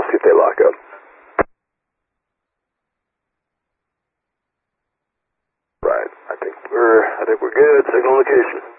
see if they lock up. Right. I think we're good. Signal location.